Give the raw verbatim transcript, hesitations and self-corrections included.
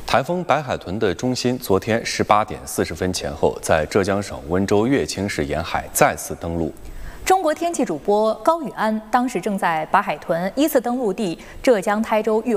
台风白海豚的中心昨天十八点四十分前后，在浙江省温州乐清市沿海再次登陆。 中国天气主播高宇安当时正在白海豚依次登陆地浙江台州玉